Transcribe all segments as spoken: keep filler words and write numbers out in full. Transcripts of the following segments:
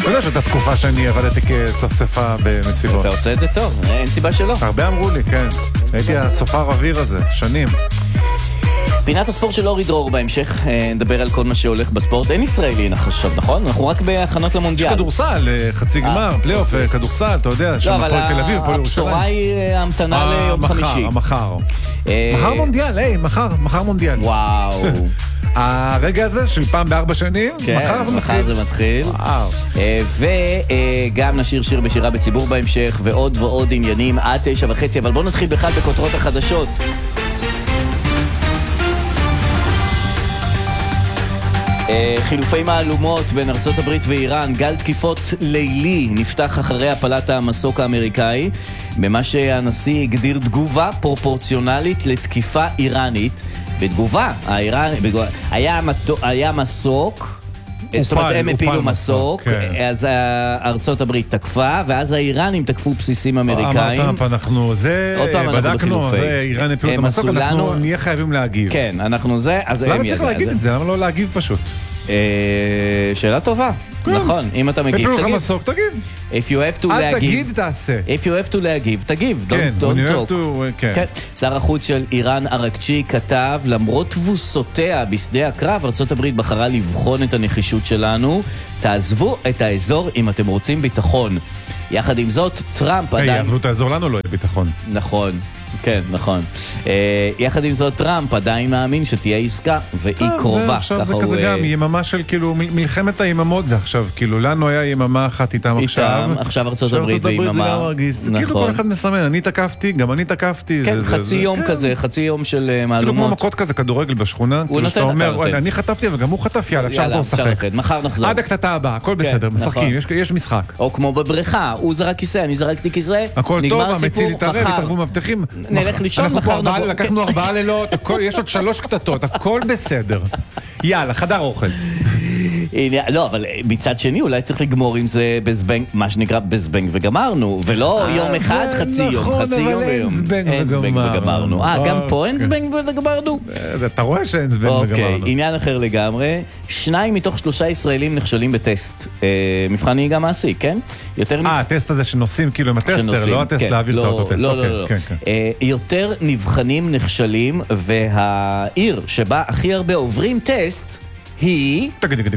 אתה יודע שאתה תקופה שאני עבדתי כצפצפה במסיבות. אתה עושה את זה טוב, אין סיבה שלא. הרבה אמרו לי, כן. הייתי הצופר אוויר הזה, שנים. פינת הספורט של אורי דרור בהמשך, נדבר על כל מה שהולך בספורט. אין ישראלי נחשב, נכון? אנחנו רק בהכנות למונדיאל. יש כדורסל, חצי גמר, פלייאוף, כדורסל, אתה יודע, שם פועל תל אביב, פועל ירושלים. הבשורה היא המתנה ליום חמישי. מחר, מחר מונדיאל, היי, מחר, מחר מונדיאל. וואו. הרגע הזה של פעם בארבע שנים, מחר זה מתחיל. מחר זה מתחיל. וגם נשיר שיר בשירה בציבור בהמשך, ועוד ועוד עניינים עד תשע וחצי, אבל בואו נתחיל בכלל בכותרות החדשות. חילופי מהלומות בין ארצות הברית ואיראן, גל תקיפות לילי נפתח אחרי הפלת המסוק האמריקאי, במה שהנשיא הגדיר תגובה פרופורציונלית לתקיפה איראנית. בתגובה, האיראן, היה, היה מסוק, זאת אומרת, הם הפילו מסוק, אז ארצות הברית תקפה, ואז האיראנים תקפו בסיסים אמריקאים. אמרת, אנחנו, זה, בדקנו, זה איראן הפילו את המסוק, אנחנו נהיה חייבים להגיב. כן, אנחנו זה, אז הם ידע. למה צריך להגיד את זה? למה לא להגיב פשוט? שאלה טובה, נכון, אם אתה מגיב, תגיב. הפילו לך מסוק, תגיב. If you have to להגיב. אל תגיד, תעשה. If you have to להגיב, תגיב. כן, don't when you talk. have to, כן. שר החוץ של איראן ארקצ'י כתב, למרות תבוסותיה בשדה הקרב, ארצות הברית בחרה לבחון את הנחישות שלנו. תעזבו את האזור אם אתם רוצים ביטחון. יחד עם זאת, טראמפ עדיין... היי, עזבו את האזור, לנו לא יהיה ביטחון. נכון. כן, נכון. יחד עם זאת, טראמפ עדיין מאמין שתהיה עסקה, והיא קרובה. עכשיו זה כזה גם, יממה של כאילו, מלחמת היממות זה עכשיו, כאילו, לנו היה יממה אחת איתם עכשיו. איתם, עכשיו ארצות הברית ויממה. זה גם מרגיש, זה כאילו כל אחד מסמן, אני תקפתי, גם אני תקפתי. כן, חצי יום כזה, חצי יום של מהלומות. כאילו כמו מכות כזה, כדורגל בשכונה, כאילו שאתה אומר, אני חטפתי וגם הוא חטף, יאללה, אפשר לחזור לשחק. מחר נחזור. עד הקטטה הבאה, הכל בסדר, משחקים, יש משחק. או כמו בבריכה, הוא זרק כיסא, אני זרקתי כיסא, הכל טוב, המציל יתערב, יתערבו מבטחים. נלך לישון, מחר נבוא. לקחנו ארבעה לילות, יש עוד שלוש קטטות, הכל בסדר. יאללה, חדר אוכל. לא, אבל מצד שני אולי צריך לגמור עם זה בזבנג, מה שנקרא בזבנג וגמרנו, ולא יום אחד, חצי יום, חצי יום ויום. אין זבנג וגמרנו. אה, גם פה אין זבנג וגמרנו? אתה רואה שאין זבנג וגמרנו. אוקיי, עניין אחר לגמרי. שניים מתוך שלושה ישראלים נכשלים בטסט. מבחן נהיגה מעשי, כן? אה, הטסט הזה שנוסעים כאילו עם הטסטר, לא הטסט להעביר את האוטוטסט. לא, לא, לא. יותר נבחנים נכשלים, והעיר שבה הכי הרבה עוברים טסט היא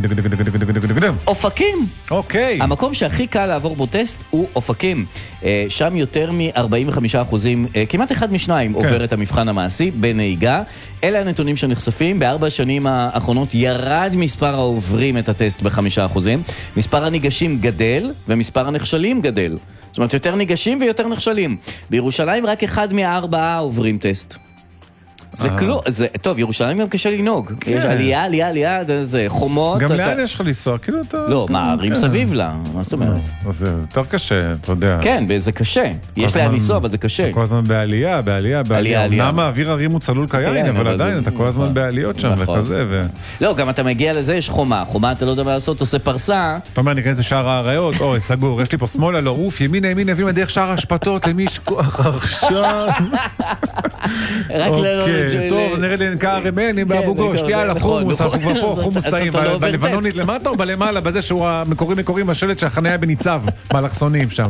אופקים. אוקיי. המקום שהכי קל לעבור בו טסט הוא אופקים. שם יותר מ-ארבעים וחמישה אחוזים, כמעט אחד משניים, עובר את המבחן המעשי בנהיגה. אלה הנתונים שנחשפים. בארבע השנים האחרונות ירד מספר העוברים את הטסט בחמישה אחוזים. מספר הניגשים גדל ומספר הנכשלים גדל. זאת אומרת, יותר ניגשים ויותר נכשלים. בירושלים רק אחד מהארבעה עוברים טסט. זה כלום, זה, טוב, ירושלים גם קשה לנהוג. יש עלייה, עלייה, עלייה, זה חומות. גם לאן יש לך לנסוע? כאילו אתה... לא, מה, ערים סביב לה, מה זאת אומרת? זה יותר קשה, אתה יודע. כן, זה קשה. יש לאן לנסוע, אבל זה קשה. כל הזמן בעלייה, בעלייה, בעלייה. אמנם האוויר הרים הוא צלול כיין, אבל עדיין, אתה כל הזמן בעליות שם וכזה. לא, גם אתה מגיע לזה, יש חומה. חומה אתה לא יודע מה לעשות, עושה פרסה. אתה אומר, ניכנס לשער האריות, אוי, סגור, יש לי פה שמאלה, לא, אוף, ימינה, ימינה, ימינה, דרך שער השפטות, למי יש כוח עכשיו? טוב, נראה לי נקע הרמני באבו גוש, יאללה, חומוס, אנחנו כבר פה, חומוס טעים, בלבנונית למטה או בלמעלה, בזה שהוא המקורי מקורי מהשלט שהחניה בניצב, באלכסונים שם.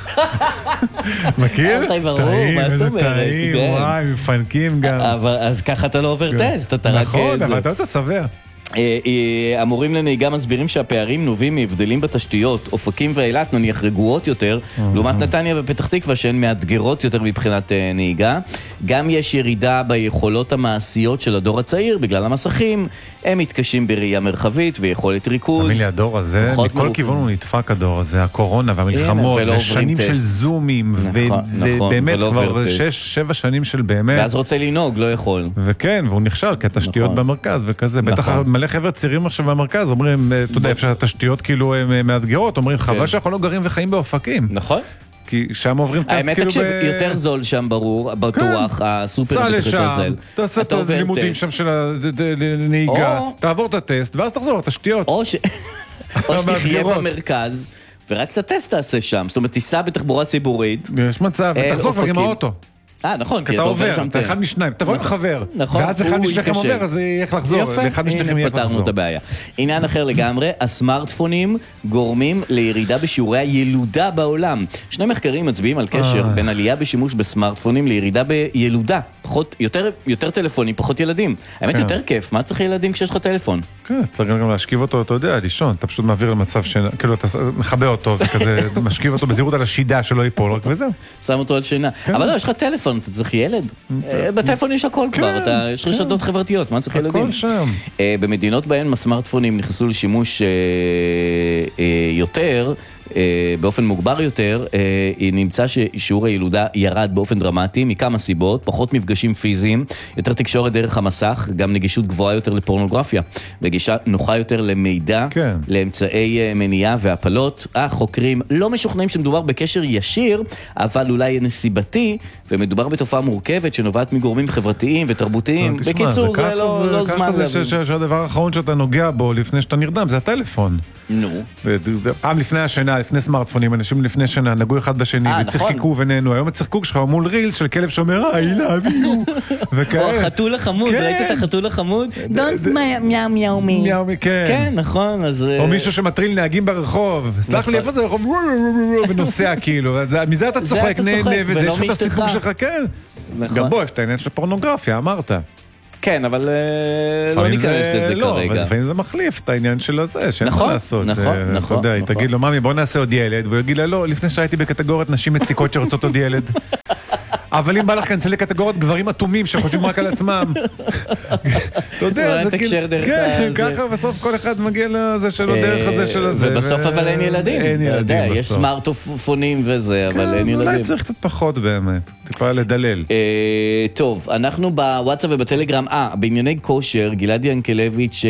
מכיר? טעים, איזה טעים, וואי, מפנקים גם. אז ככה אתה לא עובר טסט, אתה רק... נכון, אבל אתה רוצה סביר. המורים לנהיגה מסבירים שהפערים נובעים מהבדלים בתשתיות. אופקים ואילת נניח רגועות יותר, לעומת נתניה ופתח תקווה שהן מאתגרות יותר מבחינת נהיגה. גם יש ירידה ביכולות המעשיות של הדור הצעיר בגלל המסכים. הם מתקשים בראייה מרחבית ויכולת ריכוז. תמיד לי, הדור הזה, מכל כיוון הוא נדפק הדור הזה, הקורונה והמלחמות, זה שנים של זומים, וזה באמת כבר שש, שבע שנים של באמת. ואז רוצה לנהוג, לא יכול. וכן, והוא נכשל, כי התשתיות במרכז וכזה, בטח מלא חבר'ה צעירים עכשיו במרכז, אומרים, אתה יודע, אפשר התשתיות כאילו מאתגרות, אומרים, חבל שאנחנו לא גרים וחיים באופקים. נכון. כי שם עוברים טסט כאילו ב... האמת, תקשיב, יותר זול שם ברור, בטוח, הסופר סע לשם, תעשה את הלימודים שם של הנהיגה, תעבור את הטסט, ואז תחזור לתשתיות. או שתחיה במרכז, ורק את הטסט תעשה שם, זאת אומרת, תיסע בתחבורה ציבורית. יש מצב, ותחזור כבר עם האוטו. אה, נכון, כי אתה עובר, אתה אחד משניים, תבוא עם חבר, ואז אחד משניכם עובר, אז יהיה איך לחזור, ואחד משניכם יהיה איך לחזור. פתרנו את הבעיה. עניין אחר לגמרי, הסמארטפונים גורמים לירידה בשיעורי הילודה בעולם. שני מחקרים מצביעים על קשר בין עלייה בשימוש בסמארטפונים לירידה בילודה. פחות, יותר, יותר טלפונים, פחות ילדים. האמת יותר כיף, מה צריך ילדים כשיש לך טלפון? כן, צריך גם להשכיב אותו, אתה יודע, לישון, אתה פשוט מעביר למצב שינה, כאילו אתה מחבא אותו וכזה, משכיב אותו בזהירות על השידה שלא ייפול, רק וזהו. שם אותו על שינה. אבל לא, יש לך טלפון, אתה צריך ילד. בטלפון יש הכל כבר, יש רשתות חברתיות, מה צריך ילדים? הכל שם. במדינות בהן הסמארטפונים נכנסו לשימוש יותר, באופן מוגבר יותר, נמצא ששיעור הילודה ירד באופן דרמטי מכמה סיבות, פחות מפגשים פיזיים, יותר תקשורת דרך המסך, גם נגישות גבוהה יותר לפורנוגרפיה, וגישה נוחה יותר למידע, כן. לאמצעי מניעה והפלות. החוקרים לא משוכנעים שמדובר בקשר ישיר, אבל אולי נסיבתי, ומדובר בתופעה מורכבת שנובעת מגורמים חברתיים ותרבותיים. תשמע, בקיצור, זה, זה לא, זה, לא זמן ככה זה ש- שהדבר האחרון שאתה נוגע בו לפני שאתה נרדם, זה הטלפון. נו. פעם לפני השינה, לפני סמארטפונים, אנשים לפני שנה נגעו אחד בשני, וצחקו ונהנו. היום הצחקוק שלך מול רילס של כלב שאומר, I love you. או החתול החמוד, ראית את החתול החמוד? Don't מיאו מיאו מי. מיאו מי, כן. כן, נכון, אז... או מישהו שמטריל נהגים ברחוב. סלח לי, איפה זה רחוב? ונוסע כאילו. מזה אתה צוחק, נהנה, וזה, יש לך את הסיפוק שלך, כן. גם בו, יש את העניין של פורנוגרפיה, אמרת. כן, אבל לא ניכנס לזה לא, כרגע. אבל לפעמים זה מחליף את העניין של הזה, שאין נכון, מה לעשות. נכון, זה, נכון. אתה יודע, נכון. תגיד לו, ממי, בוא נעשה עוד ילד, והוא יגיד לה, לא, לפני שהייתי בקטגוריית נשים מציקות שרוצות עוד ילד. אבל אם בא לך כנסה לקטגוריית גברים אטומים שחושבים רק על עצמם. אתה יודע, זה כאילו, כן, ככה בסוף כל אחד מגיע לזה שלו דרך הזה של הזה. ובסוף אבל אין ילדים. אין ילדים בסוף. יש סמארטפונים וזה, אבל אין ילדים. אולי צריך קצת פחות באמת, טיפה לדלל. טוב, אנחנו בוואטסאפ ובטלגרם, אה, בענייני כושר, גלעד ינקלביץ'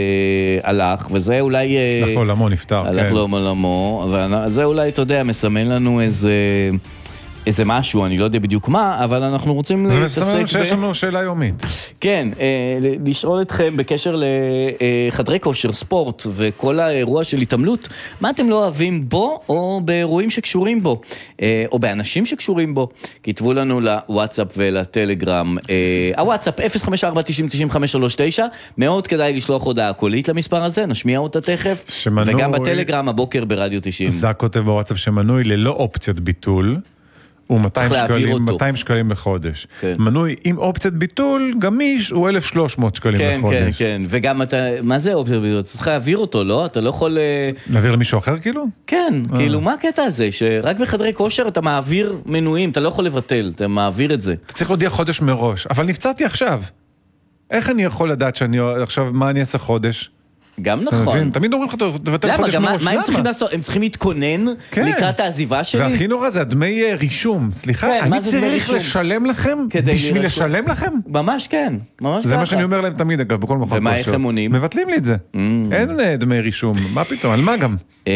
הלך, וזה אולי... הלך לעולמו, נפטר, כן. הלך לעולמו, וזה אולי, אתה יודע, מסמן לנו איזה... איזה משהו, אני לא יודע בדיוק מה, אבל אנחנו רוצים להתעסק... זה מסתכל שיש לנו שאלה יומית. כן, לשאול אתכם בקשר לחדרי כושר, ספורט, וכל האירוע של התעמלות, מה אתם לא אוהבים בו, או באירועים שקשורים בו, או באנשים שקשורים בו? כתבו לנו לוואטסאפ ולטלגרם. הוואטסאפ אפס חמש ארבע תשעים תשעים חמש שלוש תשע, מאוד כדאי לשלוח הודעה קולית למספר הזה, נשמיע אותה תכף, וגם בטלגרם הבוקר ברדיו תשעים. זה כותב בוואטסאפ שמנוי ללא אופציית ביטול, הוא מאתיים שקלים, מאתיים שקלים בחודש. כן. מנוי עם אופציית ביטול, גמיש, הוא אלף ושלוש מאות שקלים כן, בחודש. כן, כן, וגם אתה, מה זה אופציית ביטול? אתה צריך להעביר אותו, לא? אתה לא יכול... להעביר למישהו אחר כאילו? כן, אה. כאילו, מה הקטע הזה? שרק בחדרי כושר אתה מעביר מנויים, אתה לא יכול לבטל, אתה מעביר את זה. אתה צריך להודיע חודש מראש, אבל נפצעתי עכשיו. איך אני יכול לדעת שאני עכשיו, מה אני אעשה חודש? גם נכון. תמיד אומרים לך, תבטל חודש מראש. מה הם צריכים לעשות? הם צריכים להתכונן לקראת העזיבה שלי? והכי נורא זה הדמי רישום. סליחה, אני צריך לשלם לכם בשביל לשלם לכם? ממש כן. זה מה שאני אומר להם תמיד, אגב, בכל מכון כושר. ומה איך הם עונים? מבטלים לי את זה. אין דמי רישום. מה פתאום? על מה גם?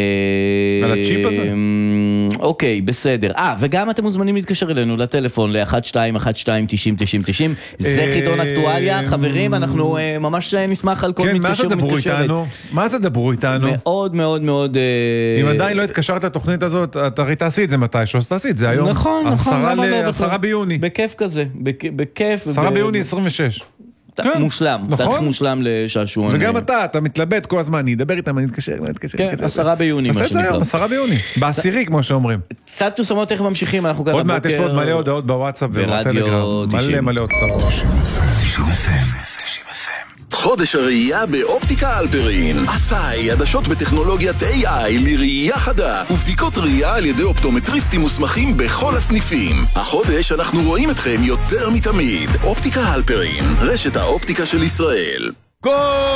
על הצ'יפ הזה? אוקיי, בסדר. אה, וגם אתם מוזמנים להתקשר אלינו לטלפון ל-אחת שתיים אחת שתיים תשעים תשעים תשעים. זה חידון אקטואליה. חברים, אנחנו ממש נשמח על כל מתקשר ומתקשרת. מה זה דברו איתנו? מאוד מאוד מאוד... אם עדיין לא התקשרת לתוכנית הזאת, אתה הרי תעשי את זה מתישהו, אז תעשי את זה היום. נכון, נכון. עשרה ביוני. בכיף כזה, בכיף. עשרה ביוני עשרים ושש. מושלם, תאריך מושלם לשעשועון. וגם אתה, אתה מתלבט כל הזמן, אני אדבר איתם, אני אתקשר, אני אתקשר. כן, עשרה ביוני, מה שנקרא. עשה את זה היום, עשרה ביוני. בעשירי, כמו שאומרים. קצת פרסומות, איך ממשיכים, אנחנו כאן עוד מעט, יש פה עוד מלא הודעות בוואטסאפ ובטלגרם. מלא מלא הוצאות. חודש הראייה באופטיקה אלפרין. עשאי, עדשות בטכנולוגיית איי איי לראייה חדה ובדיקות ראייה על ידי אופטומטריסטים מוסמכים בכל הסניפים. החודש אנחנו רואים אתכם יותר מתמיד. אופטיקה אלפרין, רשת האופטיקה של ישראל. גול!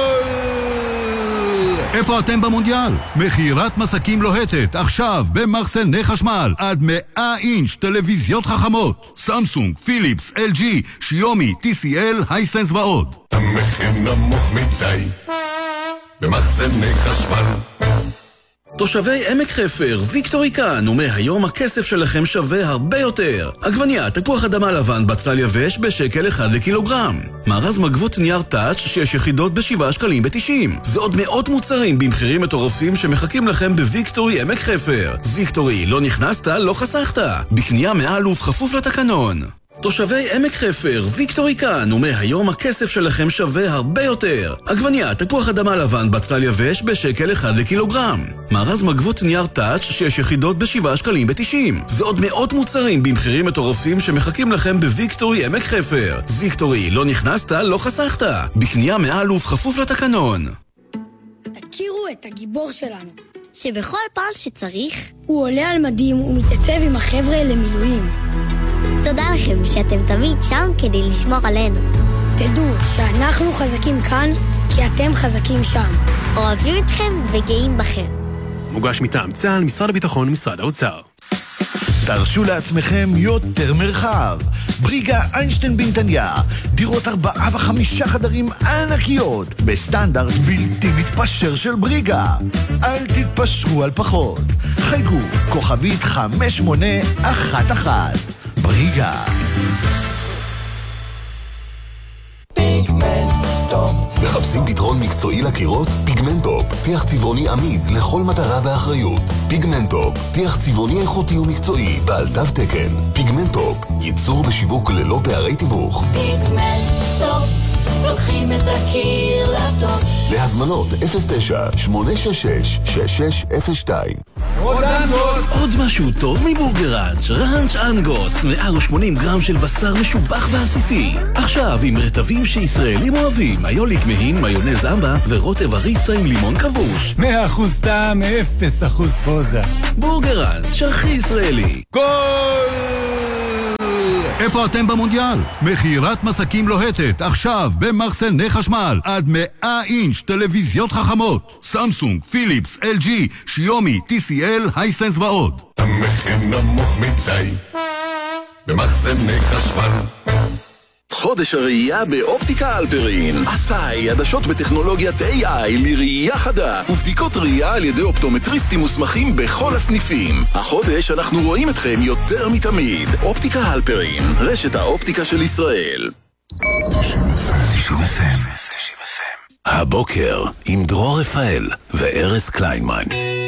איפה אתם במונדיאל? מחירת מסקים לוהטת, עכשיו במחסני חשמל, עד מאה אינץ' טלוויזיות חכמות, סמסונג, פיליפס, אל ג'י, שיומי, טי סי אל, הייסנס ועוד. המחיר נמוך מדי במחסני חשמל. תושבי עמק חפר, ויקטורי כאן, ומהיום הכסף שלכם שווה הרבה יותר. עגבניה, תפוח אדמה לבן, בצל יבש בשקל אחד לקילוגרם. מארז מגבות נייר טאץ' שש יחידות בשבעה שקלים בתשעים. ועוד מאות מוצרים במחירים מטורפים שמחכים לכם בוויקטורי עמק חפר. ויקטורי, לא נכנסת, לא חסכת. בקנייה מעל ובכפוף לתקנון. תושבי עמק חפר, ויקטורי כאן, ומהיום הכסף שלכם שווה הרבה יותר. עגבניה, תפוח אדמה לבן, בצל יבש בשקל אחד לקילוגרם. מארז מגבות נייר טאץ' שש יחידות בשבעה שקלים בתשעים. ועוד מאות מוצרים במחירים מטורפים שמחכים לכם בוויקטורי עמק חפר. ויקטורי, לא נכנסת, לא חסכת. בקנייה מעל ובכפוף לתקנון. תכירו את הגיבור שלנו. שבכל פעם שצריך, הוא עולה על מדים ומתייצב עם החבר'ה למילואים. תודה לכם שאתם תמיד שם כדי לשמור עלינו. תדעו שאנחנו חזקים כאן, כי אתם חזקים שם. אוהבים אתכם וגאים בכם. מוגש מטעם צה"ל, משרד הביטחון ומשרד האוצר. תרשו לעצמכם יותר מרחב. בריגה איינשטיין בנתניה, דירות ארבעה וחמישה חדרים ענקיות, בסטנדרט בלתי מתפשר של בריגה. אל תתפשרו על פחות. חייגו, כוכבית חמש שמונה אחת אחת. בריגה. מחפשים פתרון מקצועי לקירות? פיגמנטופ, טיח צבעוני עמיד לכל מטרה באחריות. פיגמנטופ, טיח צבעוני איכותי ומקצועי בעל תו תקן. פיגמנטופ, ייצור ושיווק ללא פערי תיווך. פיגמנטופ, לוקחים את הקיר לטוב. להזמנות אפס תשע שמונה שש שש שש שש אפס שתיים. עוד משהו טוב מבורגר ראנץ', ראנץ' אנגוס, מאה ושמונים גרם של בשר משובח ועסיסי. עכשיו עם רטבים שישראלים אוהבים, מיוליק מהין, מיונז אמבה ורוטב הריסה עם לימון כבוש. מאה אחוז טעם, אפס אחוז פוזה. בורגר ראנץ', הכי ישראלי. גול! איפה אתם במונדיאל? מכירת מסקים לוהטת, עכשיו במחסני חשמל, עד מאה אינץ' טלוויזיות חכמות. סמסונג, פיליפס, אל ג'י, שיומי, טי סי אל, הייסנס ועוד. המחיר נמוך מדי במחסני חשמל. חודש הראייה באופטיקה אלפרין. עשאי, עדשות בטכנולוגיית איי איי לראייה חדה ובדיקות ראייה על ידי אופטומטריסטים מוסמכים בכל הסניפים. החודש אנחנו רואים אתכם יותר מתמיד. אופטיקה אלפרין, רשת האופטיקה של ישראל. תשעים אף אם. הבוקר עם דרור רפאל וארז קליינמן.